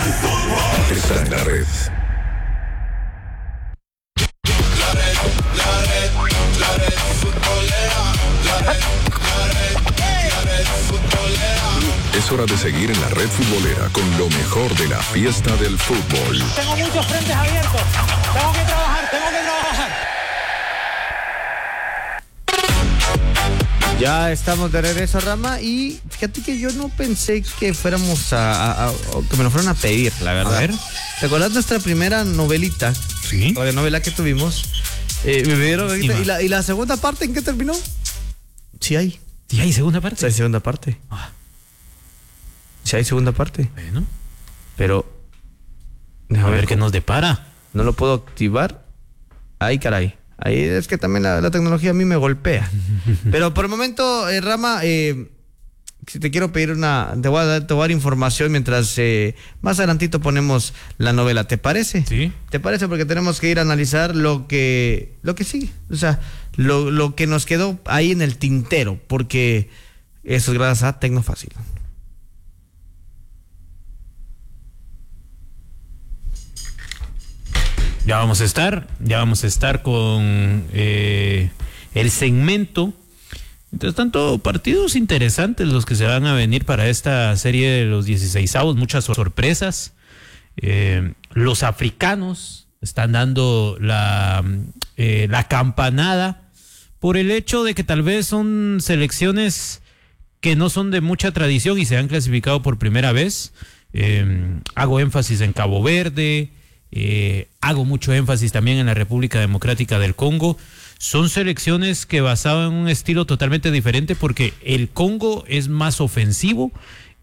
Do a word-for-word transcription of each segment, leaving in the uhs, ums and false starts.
Está en la red. La red, la red, la red futbolera. La red, la red, la red futbolera. Es hora de seguir en la red futbolera con lo mejor de la fiesta del fútbol. Tengo muchos frentes abiertos. Tengo que trabajar, tengo que trabajar. Ya estamos de regreso, Rama, y fíjate que yo no pensé que fuéramos a, a, a que me lo fueran a pedir, la verdad. A ver. ¿Te acuerdas nuestra primera novelita? Sí. O de novela que tuvimos. Eh, me pidieron ahorita, ¿y la, ¿Y la segunda parte en qué terminó? Sí hay. ¿Sí hay segunda parte? Sí hay segunda parte. Ah. Sí hay segunda parte. Bueno. Pero A déjame ver ver qué nos depara. no lo puedo activar. Ay, caray. Ahí es que también la, la tecnología a mí me golpea. Pero por el momento, eh, Rama, eh, si te quiero pedir una, te voy a dar, te voy a dar información mientras eh, más adelantito ponemos la novela. ¿Te parece? Sí. ¿Te parece? Porque tenemos que ir a analizar lo que, lo que sigue. O sea, lo, lo que nos quedó ahí en el tintero. Porque eso es gracias a Tecnofácil. Ya vamos a estar, ya vamos a estar con eh, el segmento. Mientras tanto, partidos interesantes los que se van a venir para esta serie de los dieciseisavos, muchas sorpresas. Eh, los africanos están dando la, eh, la campanada por el hecho de que tal vez son selecciones que no son de mucha tradición y se han clasificado por primera vez. Eh, hago énfasis en Cabo Verde. Eh, hago mucho énfasis también en la República Democrática del Congo. Son selecciones que basado en un estilo totalmente diferente porque el Congo es más ofensivo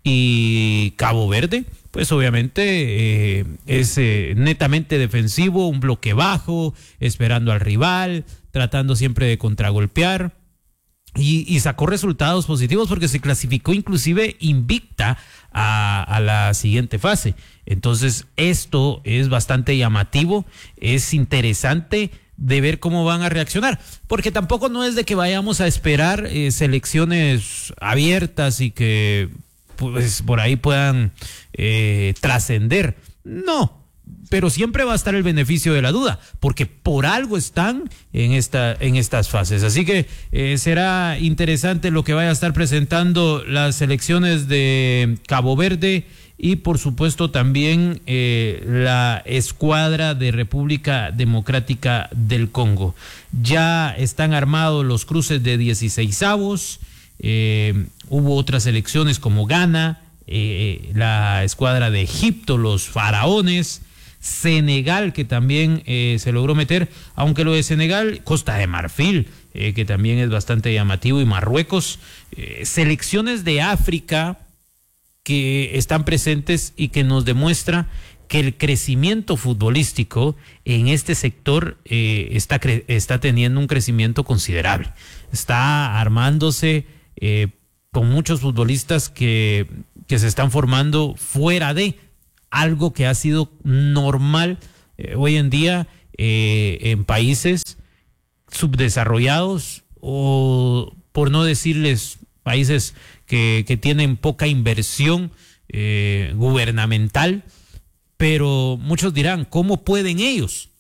y Cabo Verde pues obviamente eh, es eh, netamente defensivo, un bloque bajo, esperando al rival, tratando siempre de contragolpear. Y, y sacó resultados positivos porque se clasificó inclusive invicta a, a la siguiente fase. Entonces esto es bastante llamativo, es interesante de ver cómo van a reaccionar, porque tampoco no es de que vayamos a esperar eh, selecciones abiertas y que pues por ahí puedan eh, trascender. No. Pero siempre va a estar el beneficio de la duda, porque por algo están en esta en estas fases. Así que eh, será interesante lo que vaya a estar presentando las selecciones de Cabo Verde y por supuesto también eh, la escuadra de República Democrática del Congo. Ya están armados los cruces de dieciseisavos, eh, hubo otras selecciones como Ghana, eh, la escuadra de Egipto, los faraones, Senegal, que también eh, se logró meter, aunque lo de Senegal, Costa de Marfil, eh, que también es bastante llamativo, y Marruecos, eh, selecciones de África que están presentes y que nos demuestra que el crecimiento futbolístico en este sector eh, está, cre- está teniendo un crecimiento considerable, está armándose eh, con muchos futbolistas que, que se están formando fuera de algo que ha sido normal eh, hoy en día eh, en países subdesarrollados o por no decirles países que, que tienen poca inversión eh, gubernamental, pero muchos dirán, ¿cómo pueden ellos?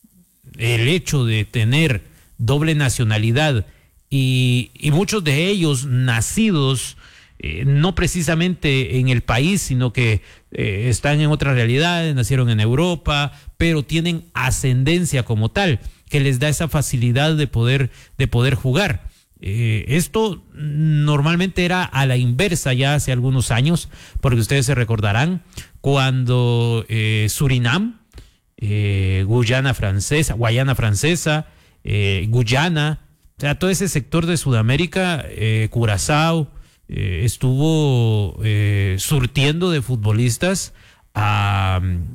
El hecho de tener doble nacionalidad y, y muchos de ellos nacidos Eh, no precisamente en el país, sino que eh, están en otras realidades, nacieron en Europa, pero tienen ascendencia como tal, que les da esa facilidad de poder, de poder jugar. Eh, esto normalmente era a la inversa ya hace algunos años, porque ustedes se recordarán cuando eh, Surinam, eh, Guyana francesa, Guayana francesa, eh, Guyana, o sea, todo ese sector de Sudamérica, eh, Curazao, Eh, estuvo eh, surtiendo de futbolistas a,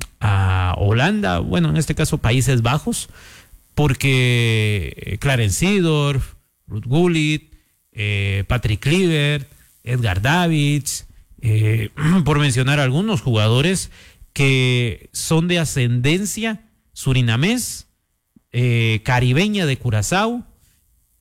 a Holanda, bueno, en este caso Países Bajos, porque Clarence Seedorf, Ruud Gullit, eh, Patrick Kluivert, Edgar Davids, eh, por mencionar algunos jugadores que son de ascendencia surinamés, eh, caribeña de Curazao,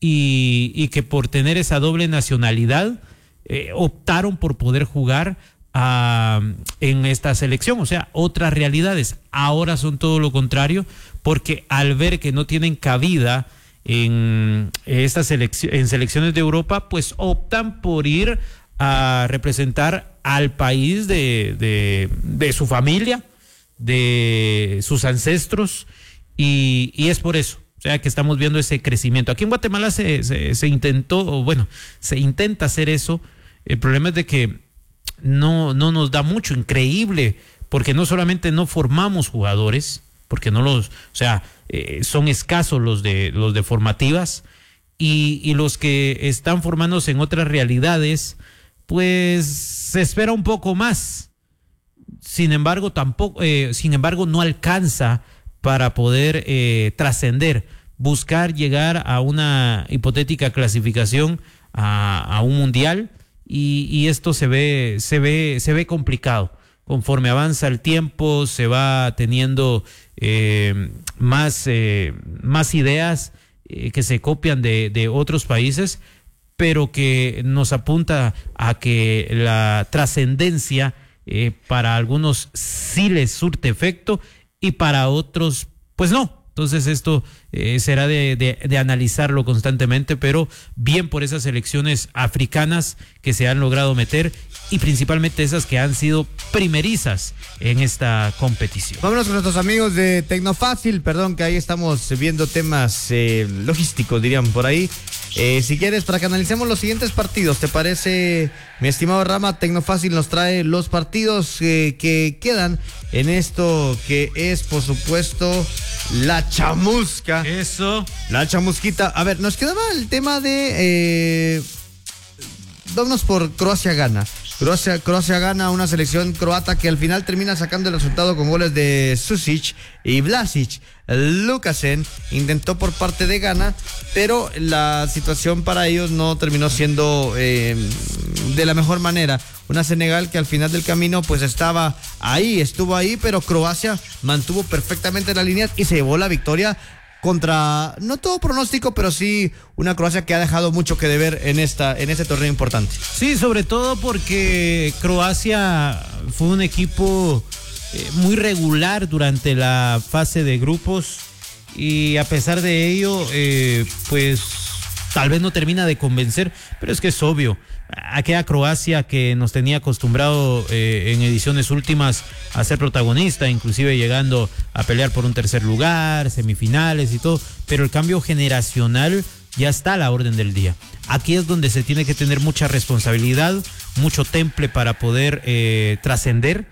y, y que por tener esa doble nacionalidad Eh, optaron por poder jugar a, en esta selección, o sea, otras realidades. Ahora son todo lo contrario, porque al ver que no tienen cabida en estas selección, en selecciones de Europa, pues optan por ir a representar al país de, de, de su familia, de sus ancestros, y, y es por eso, o sea, que estamos viendo ese crecimiento. Aquí en Guatemala se, se, se intentó, o bueno, se intenta hacer eso. El problema es de que no, no nos da mucho, increíble, porque no solamente no formamos jugadores, porque no los, o sea, eh, son escasos los de los de formativas, y, y los que están formándose en otras realidades, pues se espera un poco más. Sin embargo, tampoco, eh, sin embargo, no alcanza para poder eh, trascender, buscar llegar a una hipotética clasificación a, a un mundial, y, y esto se ve, se ve, se ve complicado. Conforme avanza el tiempo, se va teniendo eh, más, eh, más ideas eh, que se copian de, de otros países, pero que nos apunta a que la trascendencia eh, para algunos sí les surte efecto y para otros pues no. Entonces esto eh, será de, de, de analizarlo constantemente, pero bien por esas selecciones africanas que se han logrado meter, y principalmente esas que han sido primerizas en esta competición. Vámonos con nuestros amigos de Tecnofácil, perdón que ahí estamos viendo temas eh, logísticos, dirían por ahí. Eh, si quieres, para que analicemos los siguientes partidos, ¿te parece, mi estimado Rama? Tecnofácil nos trae los partidos eh, que quedan en esto que es, por supuesto, la chamusca. Eso. La chamusquita. A ver, nos quedaba el tema de... Eh, vámonos por Croacia-Ghana. Croacia, Croacia gana, una selección croata que al final termina sacando el resultado con goles de Susic y Vlasic. Lukasen intentó por parte de Ghana, pero la situación para ellos no terminó siendo eh, de la mejor manera. Una Senegal que al final del camino pues estaba ahí, estuvo ahí, pero Croacia mantuvo perfectamente la línea y se llevó la victoria contra, no todo pronóstico, pero sí una Croacia que ha dejado mucho que deber en esta en este torneo importante. Sí, sobre todo porque Croacia fue un equipo eh, muy regular durante la fase de grupos, y a pesar de ello, eh, pues tal vez no termina de convencer, pero es que es obvio. Aquella Croacia que nos tenía acostumbrado eh, en ediciones últimas a ser protagonista, inclusive llegando a pelear por un tercer lugar, semifinales y todo, pero el cambio generacional ya está a la orden del día. Aquí es donde se tiene que tener mucha responsabilidad, mucho temple para poder eh, trascender.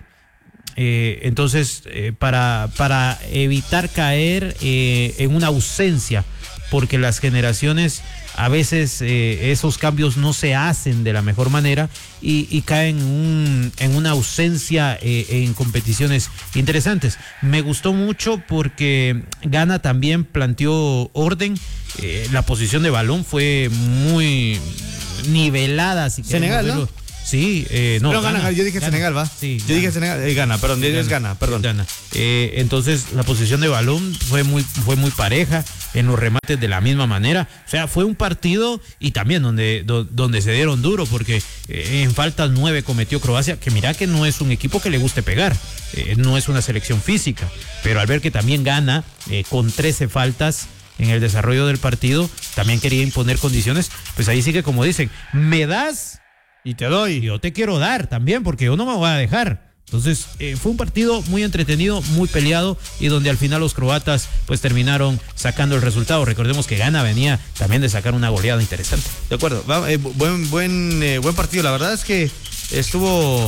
Eh, entonces, eh, para, para evitar caer eh, en una ausencia, porque las generaciones a veces eh, esos cambios no se hacen de la mejor manera y, y caen un, en una ausencia eh, en competiciones interesantes. Me gustó mucho porque Ghana también planteó orden, eh, la posición de balón fue muy nivelada. Si Senegal, ¿no? Sí, eh, no. Pero gana, gana, yo dije gana. Senegal, ¿va? Sí, yo gana. dije Senegal, eh, gana, perdón, Gana. es gana, perdón. Gana. Eh, entonces la posición de balón fue muy, fue muy pareja, en los remates de la misma manera. O sea, fue un partido y también donde, do, donde se dieron duro, porque eh, en faltas nueve cometió Croacia, que mira que no es un equipo que le guste pegar, eh, no es una selección física, pero al ver que también gana eh, con trece faltas en el desarrollo del partido, también quería imponer condiciones, pues ahí sí que, como dicen, me das y te doy, yo te quiero dar también, porque yo no me voy a dejar. Entonces eh, fue un partido muy entretenido, muy peleado, y donde al final los croatas pues terminaron sacando el resultado. Recordemos que Ghana venía también de sacar una goleada interesante. De acuerdo, va, eh, buen buen eh, buen partido, la verdad es que estuvo,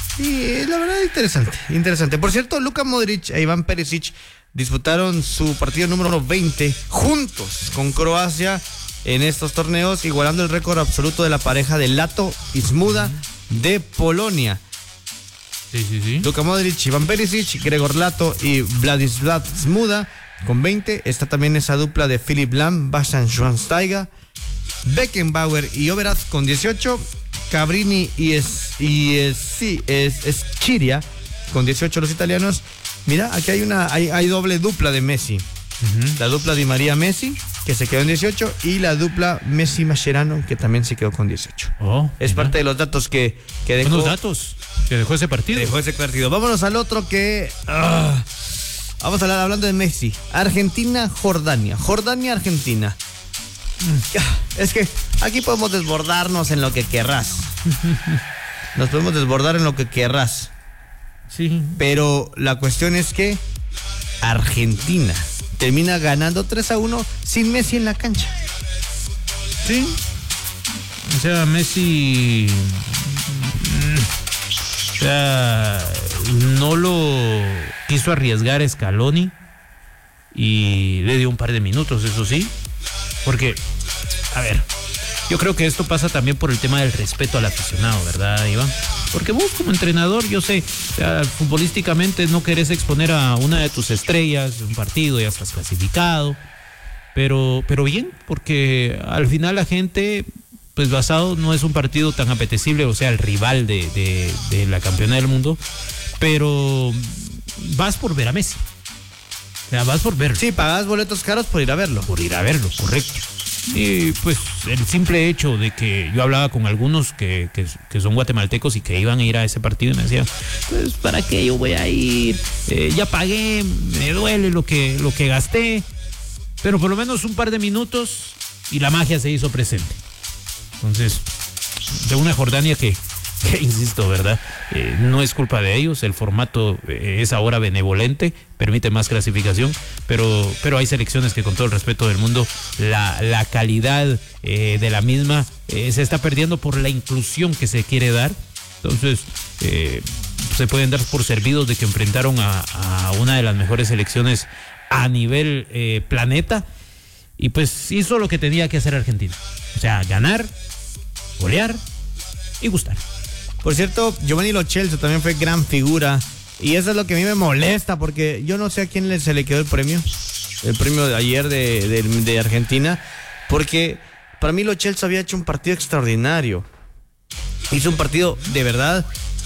y la verdad, interesante, interesante. Por cierto, Luka Modric e Iván Perisic disputaron su partido número veinte juntos con Croacia en estos torneos, igualando el récord absoluto de la pareja de Lato y Smuda de Polonia. Sí, sí, sí. Luka Modric, Iván Perisic, Gregor Lato y Vladislav Smuda con veinte. Está también esa dupla de Philipp Lahm, Bastian Schweinsteiger, Beckenbauer y Overath con dieciocho. Cabrini y es y es sí es, es Chiria con dieciocho los italianos. Mira, aquí hay una hay, hay doble dupla de Messi. Uh-huh. La dupla Di María Messi, que se quedó en dieciocho, y la dupla Messi Mascherano, que también se quedó con dieciocho. Oh, es mira. parte de los datos que, que dejó. Buenos datos. Que dejó ese partido. Dejó ese partido. Vámonos al otro que... ah, vamos a hablar hablando de Messi. Argentina, Jordania. Jordania, Argentina. Mm. Es que aquí podemos desbordarnos en lo que querrás. Nos podemos desbordar en lo que querrás. Sí. Pero la cuestión es que Argentina termina ganando tres a uno sin Messi en la cancha. Sí. O sea, Messi... O sea, no lo quiso arriesgar Scaloni y le dio un par de minutos, eso sí. Porque, a ver, yo creo que esto pasa también por el tema del respeto al aficionado, ¿verdad, Iván? Porque vos como entrenador, yo sé, o sea, futbolísticamente no querés exponer a una de tus estrellas en un partido, ya estás clasificado, pero, pero bien, porque al final la gente, pues basado, no es un partido tan apetecible, o sea, el rival de, de, de la campeona del mundo, pero vas por ver a Messi. O sea, vas por verlo. Sí, pagás boletos caros por ir a verlo. Por ir a verlo, correcto. Y pues el simple hecho de que yo hablaba con algunos que, que, que son guatemaltecos y que iban a ir a ese partido y me decían, pues ¿para qué yo voy a ir? Eh, ya pagué, me duele lo que, lo que gasté, pero por lo menos un par de minutos y la magia se hizo presente. Entonces, de una Jordania que, que insisto, ¿verdad? Eh, no es culpa de ellos, el formato eh, es ahora benevolente, permite más clasificación, pero, pero hay selecciones que con todo el respeto del mundo, la, la calidad eh, de la misma eh, se está perdiendo por la inclusión que se quiere dar. Entonces, eh, se pueden dar por servidos de que enfrentaron a, a una de las mejores selecciones a nivel eh, planeta, y pues hizo lo que tenía que hacer Argentina. O sea, ganar, golear y gustar. Por cierto, Giovanni Lo Celso también fue gran figura. Y eso es lo que a mí me molesta, porque yo no sé a quién le, se le quedó el premio. El premio de ayer de, de, de Argentina. Porque para mí Lo Celso había hecho un partido extraordinario. Hizo un partido de verdad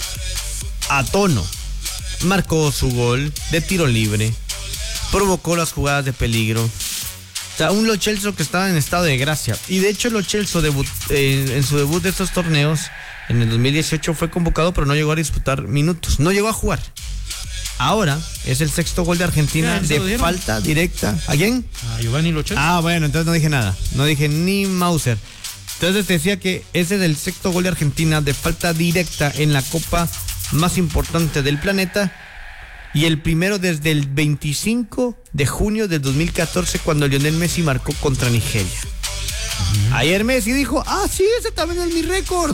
a tono. Marcó su gol de tiro libre. Provocó las jugadas de peligro. O sea, un Lo Celso que estaba en estado de gracia. Y de hecho Lo Celso debut, eh, en su debut de estos torneos en el dos mil dieciocho fue convocado, pero no llegó a disputar minutos, no llegó a jugar. Ahora es el sexto gol de Argentina de falta directa. ¿A quién? A Giovanni Lo Celso. Ah, bueno, entonces no dije nada, no dije ni Mauser. Entonces te decía que ese es el sexto gol de Argentina de falta directa en la copa más importante del planeta. Y el primero desde el veinticinco de junio del dos mil catorce, cuando Lionel Messi marcó contra Nigeria. Uh-huh. Ayer Messi dijo, ah, sí, ese también es mi récord.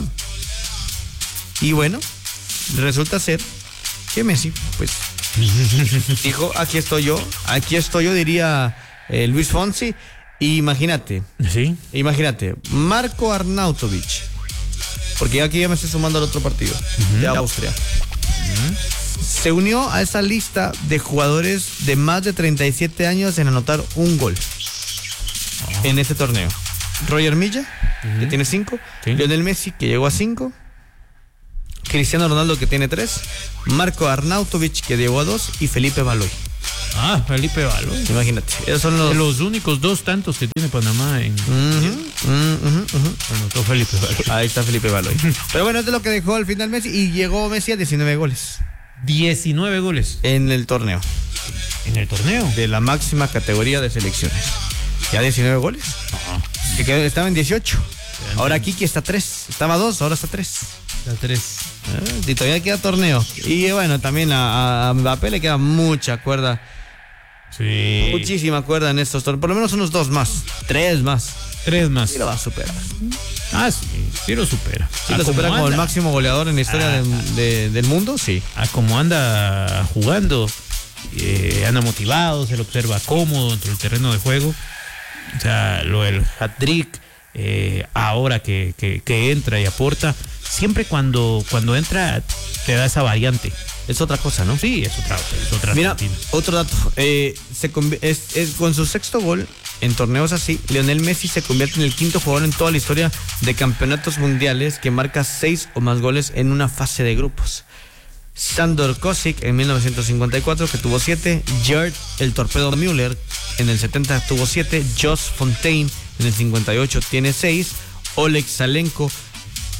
Y bueno, resulta ser que Messi, pues, dijo, aquí estoy yo, aquí estoy yo, diría eh, Luis Fonsi. Y imagínate, ¿sí? Imagínate, Marco Arnautovic, porque aquí ya me estoy sumando al otro partido, uh-huh, de Austria. Uh-huh. Se unió a esa lista de jugadores de más de treinta y siete años en anotar un gol oh. en este torneo. Roger Milla, uh-huh, que tiene cinco, sí. Lionel Messi, que llegó a cinco, Cristiano Ronaldo, que tiene tres, Marco Arnautovic, que llegó a dos, y Felipe Baloy. Ah, Felipe Baloy. Imagínate, esos son los... los únicos dos tantos que tiene Panamá en... Uh-huh, uh-huh, uh-huh. Anotó Felipe Baloy. Ahí está Felipe Baloy. Pero bueno, esto es lo que dejó al final Messi, y llegó Messi a diecinueve goles. diecinueve goles. En el torneo. ¿En el torneo? De la máxima categoría de selecciones. Ya diecinueve goles. Uh-huh. Que quedó, estaba en dieciocho. Ahora Kiki está a tres. Estaba a dos, ahora está a tres. Está a tres. Y todavía queda torneo. Y bueno, también a, a Mbappé le queda mucha cuerda. Sí. Muchísima cuerda en estos torneos. Por lo menos unos dos más. Tres más. Tres más. Y lo va a superar. Ah, sí. Sí lo supera. Sí lo supera como el máximo goleador en la historia ah, de, de, del mundo, sí. Ah, como anda jugando. Eh, anda motivado, se lo observa cómodo dentro del terreno de juego. O sea, lo del hat-trick. Eh, ahora que, que, que entra y aporta, siempre cuando, cuando entra te da esa variante. Es otra cosa, ¿no? Sí, es otra, es otra. Mira, Argentina. Otro dato. Eh, se conv- es, es, con su sexto gol en torneos así, Lionel Messi se convierte en el quinto jugador en toda la historia de campeonatos mundiales que marca seis o más goles en una fase de grupos. Sandor Kosic en mil novecientos cincuenta y cuatro, que tuvo siete. Gerd el Torpedo Müller en el setenta tuvo siete. Jos Fontaine en el cincuenta y ocho tiene seis. Oleg Salenko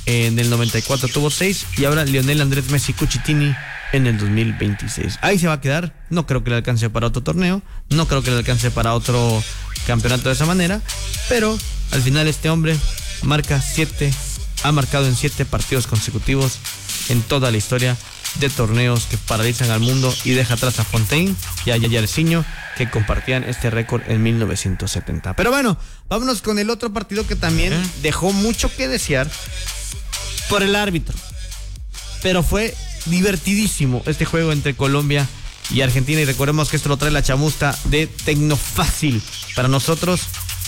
en el noventa y cuatro tuvo seis y ahora Lionel Andrés Messi Cucitini en el dos mil veintiséis. Ahí se va a quedar. No creo que le alcance para otro torneo, no creo que le alcance para otro campeonato de esa manera, pero al final este hombre marca siete, ha marcado en siete partidos consecutivos en toda la historia de torneos que paralizan al mundo y deja atrás a Fontaine y a Jairzinho, que compartían este récord en mil novecientos setenta. Pero bueno, vámonos con el otro partido que también ¿Eh? dejó mucho que desear por el árbitro. Pero fue divertidísimo este juego entre Colombia y Argentina, y recordemos que esto lo trae la chamusta de Tecnofácil para nosotros.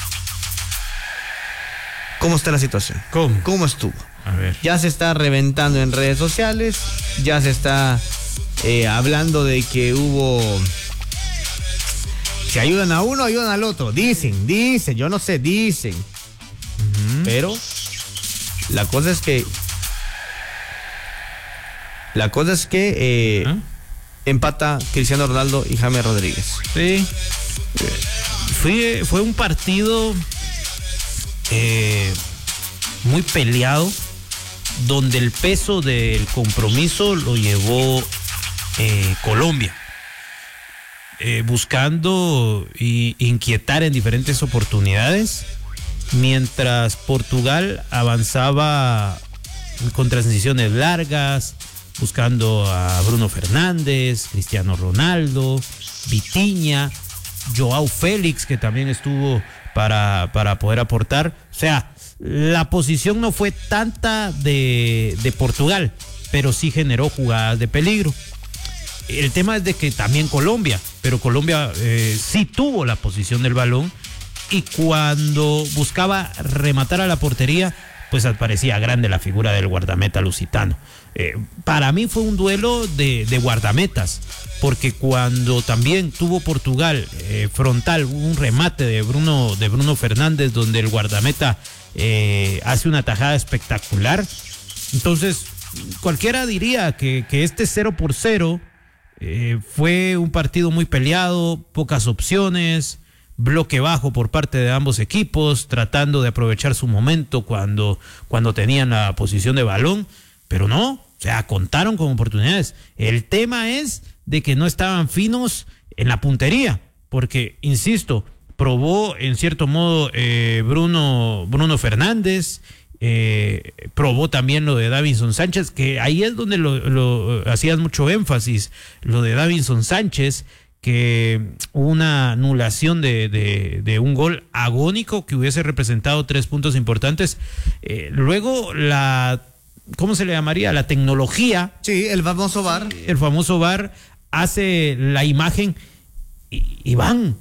¿Cómo está la situación? ¿Cómo? ¿Cómo estuvo? A ver. Ya se está reventando en redes sociales, ya se está eh, hablando de que hubo... Si ayudan a uno, ayudan al otro. Dicen, dicen, yo no sé, dicen. Uh-huh. Pero la cosa es que... La cosa es que eh, ¿Ah? empata Cristiano Ronaldo y James Rodríguez. Sí. Fue, fue un partido eh, muy peleado, donde el peso del compromiso lo llevó eh, Colombia, eh, buscando y inquietar en diferentes oportunidades, mientras Portugal avanzaba con transiciones largas, buscando a Bruno Fernández, Cristiano Ronaldo, Vitinha, Joao Félix, que también estuvo para, para poder aportar. O sea, la posición no fue tanta de, de Portugal, pero sí generó jugadas de peligro. El tema es de que también Colombia, pero Colombia eh, sí tuvo la posición del balón, y cuando buscaba rematar a la portería, pues aparecía grande la figura del guardameta lusitano. Eh, para mí fue un duelo de, de guardametas, porque cuando también tuvo Portugal eh, frontal, un remate de Bruno, de Bruno Fernández, donde el guardameta eh, hace una tajada espectacular. Entonces, cualquiera diría que, que este cero por cero eh, fue un partido muy peleado, pocas opciones, bloque bajo por parte de ambos equipos, tratando de aprovechar su momento cuando, cuando tenían la posición de balón, pero no, o sea, contaron con oportunidades. El tema es de que no estaban finos en la puntería, porque, insisto, probó en cierto modo eh, Bruno, Bruno Fernández, eh, probó también lo de Davinson Sánchez, que ahí es donde lo, lo hacías mucho énfasis, lo de Davinson Sánchez, que una anulación de, de, de un gol agónico que hubiese representado tres puntos importantes. Eh, luego la, ¿cómo se le llamaría? La tecnología. Sí, el famoso V A R. El famoso V A R hace la imagen y, y van.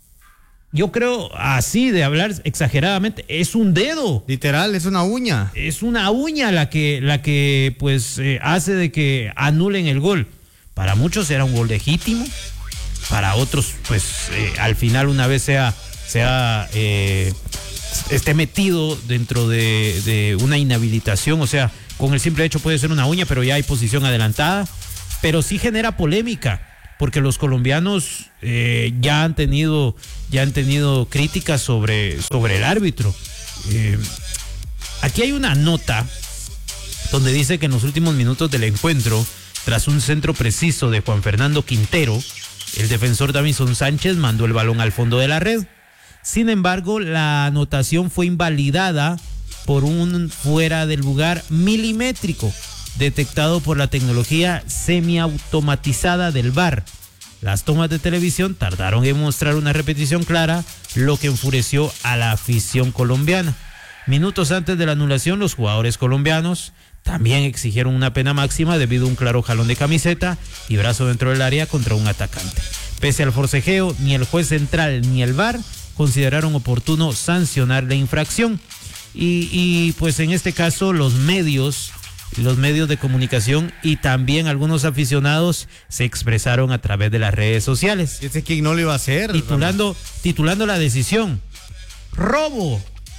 Yo creo, así de hablar exageradamente, es un dedo. Literal, es una uña. Es una uña la que, la que pues eh, hace de que anulen el gol. Para muchos era un gol legítimo. Para otros, pues eh, al final, una vez sea, sea eh, esté metido dentro de, de una inhabilitación, o sea, con el simple hecho puede ser una uña, pero ya hay posición adelantada, pero sí genera polémica, porque los colombianos eh, ya han tenido, ya han tenido críticas sobre, sobre el árbitro. Eh, aquí hay una nota donde dice que en los últimos minutos del encuentro, tras un centro preciso de Juan Fernando Quintero, el defensor Davinson Sánchez mandó el balón al fondo de la red. Sin embargo, la anotación fue invalidada por un fuera del lugar milimétrico detectado por la tecnología semiautomatizada del V A R. Las tomas de televisión tardaron en mostrar una repetición clara, lo que enfureció a la afición colombiana. Minutos antes de la anulación, los jugadores colombianos también exigieron una pena máxima debido a un claro jalón de camiseta y brazo dentro del área contra un atacante. Pese al forcejeo, ni el juez central ni el V A R consideraron oportuno sancionar la infracción. Y, y pues en este caso los medios, los medios de comunicación y también algunos aficionados se expresaron a través de las redes sociales. ¿Y este quién no lo iba a hacer? Titulando, titulando la decisión: robo.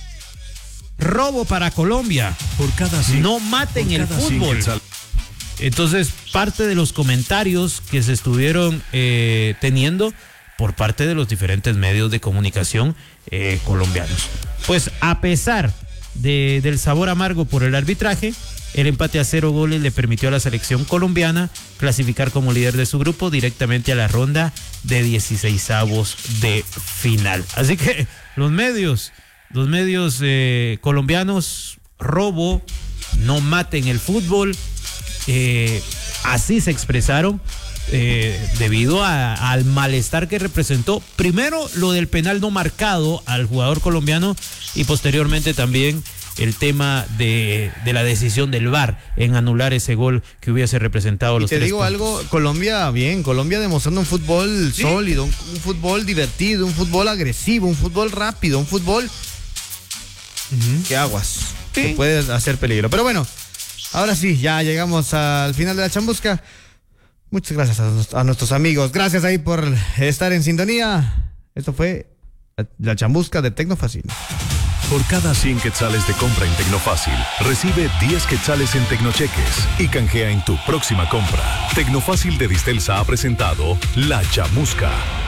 Robo para Colombia. Por cada sí, no maten el fútbol. Sí, entonces, parte de los comentarios que se estuvieron eh, teniendo por parte de los diferentes medios de comunicación eh, colombianos. Pues a pesar de, del sabor amargo por el arbitraje, el empate a cero goles le permitió a la selección colombiana clasificar como líder de su grupo directamente a la ronda de dieciseisavos de final. Así que los medios, los medios eh, colombianos, robo, no maten el fútbol, eh, así se expresaron. Eh, debido a, al malestar que representó primero lo del penal no marcado al jugador colombiano y posteriormente también el tema de, de la decisión del V A R en anular ese gol que hubiese representado y los te tres digo puntos. algo, Colombia bien, Colombia demostrando un fútbol ¿Sí? sólido, un, un fútbol divertido, un fútbol agresivo, un fútbol rápido, un fútbol uh-huh. que aguas, sí. que puede hacer peligro. Pero bueno, ahora sí, ya llegamos al final de la chambusca. Muchas gracias a, a nuestros amigos. Gracias ahí por estar en sintonía. Esto fue la, la chambusca de Tecnofácil. Por cada cien quetzales de compra en Tecnofácil, recibe diez quetzales en Tecnocheques y canjea en tu próxima compra. Tecnofácil de Distelsa ha presentado La Chamusca.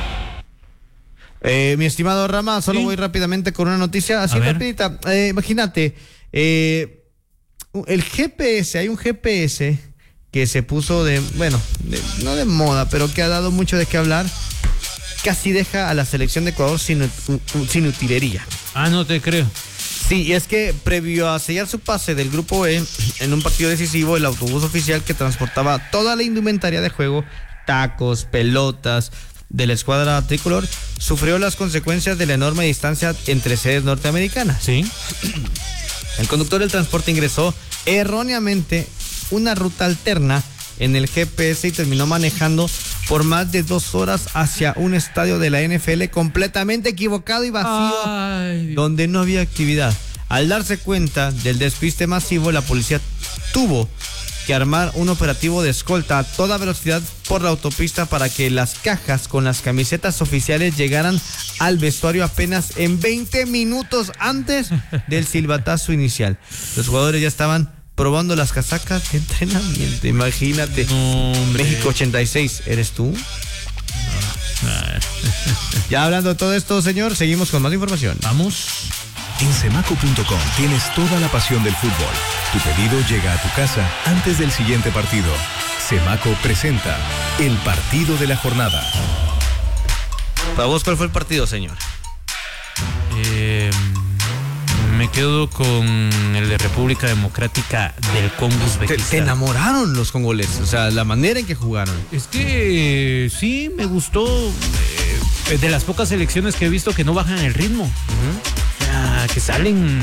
Eh, mi estimado Rama, solo ¿Sí? voy rápidamente con una noticia así rapidita. Eh, imagínate, eh, el G P S, hay un G P S que se puso de, bueno, de, no de moda, pero que ha dado mucho de qué hablar. Casi deja a la selección de Ecuador sin, sin utilería. Ah, no te creo. Sí, y es que previo a sellar su pase del grupo E en un partido decisivo, el autobús oficial que transportaba toda la indumentaria de juego, tacos, pelotas de la escuadra tricolor, sufrió las consecuencias de la enorme distancia entre sedes norteamericanas. Sí. El conductor del transporte ingresó erróneamente una ruta alterna en el G P S y terminó manejando por más de dos horas hacia un estadio de la N F L completamente equivocado y vacío, Ay, donde no había actividad. Al darse cuenta del despiste masivo, la policía tuvo que armar un operativo de escolta a toda velocidad por la autopista para que las cajas con las camisetas oficiales llegaran al vestuario apenas en veinte minutos antes del silbatazo inicial. Los jugadores ya estaban probando las casacas de entrenamiento, imagínate. No, México ochenta y seis, ¿eres tú? No. Ya hablando de todo esto, señor, seguimos con más información. Vamos. En Semaco punto com tienes toda la pasión del fútbol. Tu pedido llega a tu casa antes del siguiente partido. Semaco presenta el partido de la jornada. Para vos, ¿cuál fue el partido, señor? Eh, me quedo con el de República Democrática del Congo, Uzbekistán. Te, te enamoraron los congoleses, o sea, la manera en que jugaron. Es que sí, me gustó. Eh, de las pocas selecciones que he visto que no bajan el ritmo. Uh-huh. Que salen.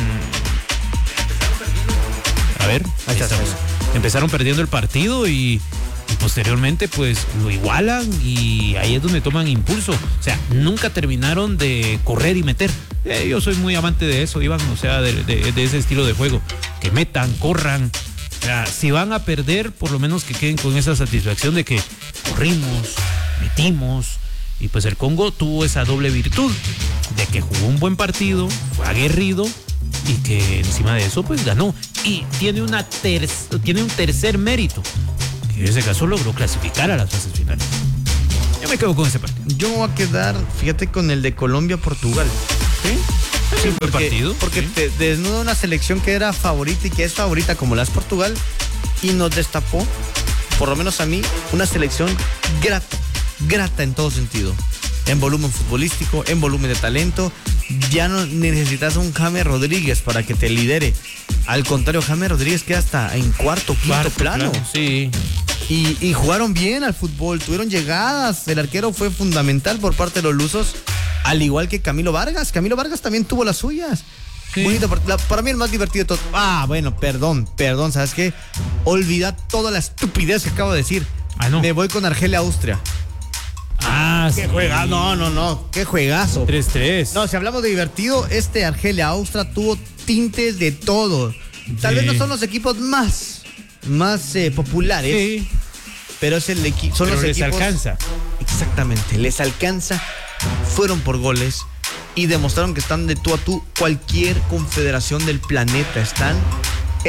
A ver, ahí está. Empezaron perdiendo el partido y, y posteriormente pues lo igualan y ahí es donde toman impulso. O sea, nunca terminaron de correr y meter. Eh, yo soy muy amante de eso, Iván, o sea, de, de, de ese estilo de juego. Que metan, corran. O sea, si van a perder, por lo menos que queden con esa satisfacción de que corrimos, metimos. Y pues el Congo tuvo esa doble virtud de que jugó un buen partido, fue aguerrido y que encima de eso pues ganó. Y tiene, una ter- tiene un tercer mérito, que en ese caso logró clasificar a las fases finales. Yo me quedo con ese partido. Yo me voy a quedar, fíjate, con el de Colombia-Portugal. ¿Sí? Sí, un buen porque, partido. porque ¿Sí? te desnuda una selección que era favorita y que es favorita como la es Portugal y nos destapó, por lo menos a mí, una selección grata. grata en todo sentido, en volumen futbolístico, en volumen de talento. Ya no necesitas un James Rodríguez para que te lidere. Al contrario, James Rodríguez queda hasta en cuarto, quinto Cuarto plano. plano, sí. Y, y jugaron bien al fútbol, tuvieron llegadas. El arquero fue fundamental por parte de los lusos, al igual que Camilo Vargas. Camilo Vargas también tuvo las suyas. Sí. Bonito, la, para mí el más divertido de todo. Ah, bueno, perdón, perdón, ¿sabes qué? Olvida toda la estupidez que acabo de decir. Ah, no. Me voy con Argelia, Austria. Ah, ¿Qué sí. juega? No, no, no. Qué juegazo. tres tres. No, si hablamos de divertido, este Argelia Austria tuvo tintes de todo. Tal Sí. vez no son los equipos más, más eh, populares, Sí. pero es el equi- son Pero los les equipos. alcanza. Exactamente, les alcanza. Fueron por goles y demostraron que están de tú a tú cualquier confederación del planeta. Están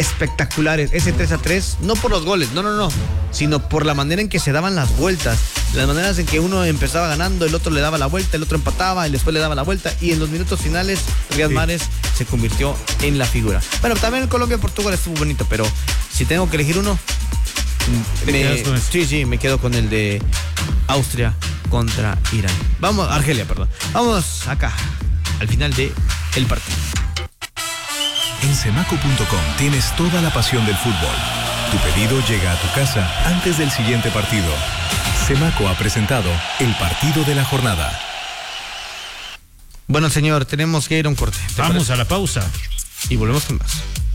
espectaculares. Ese tres a tres, no por los goles, no, no, no, sino por la manera en que se daban las vueltas. las maneras en que uno empezaba ganando, el otro le daba la vuelta, el otro empataba, y después le daba la vuelta, y en los minutos finales, Riyad Sí. Mahrez se convirtió en la figura. Bueno, también el Colombia-Portugal estuvo bonito, pero si tengo que elegir uno, ¿Te me, quedas con ese? sí, sí, me quedo con el de Austria contra Irán. Vamos, Argelia, perdón. Vamos acá, al final de el partido. En Semaco punto com tienes toda la pasión del fútbol. Tu pedido llega a tu casa antes del siguiente partido. Semaco ha presentado el partido de la jornada. Bueno, señor, tenemos que ir a un corte. ¿Te Vamos parece? a la pausa. Y volvemos con más.